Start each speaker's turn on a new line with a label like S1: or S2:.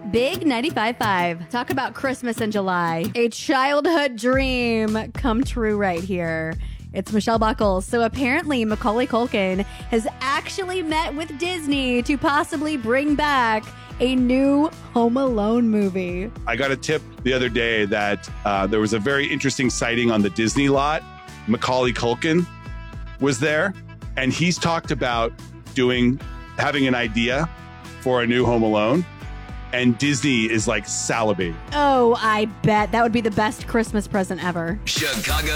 S1: Big 95.5. Talk about Christmas in July. A childhood dream come true right here. It's Michelle Buckles. So apparently Macaulay Culkin has actually met with Disney to possibly bring back a new Home Alone movie.
S2: I got a tip the other day that there was a very interesting sighting on the Disney lot. Macaulay Culkin was there, and he's talked about having an idea for a new Home Alone, and Disney is like salivating.
S1: Oh, I bet. That would be the best Christmas present ever.
S3: Chicago